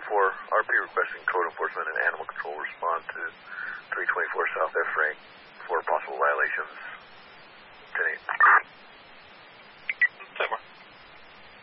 RP requesting code enforcement and animal control respond to 324 South F Rank for possible violations.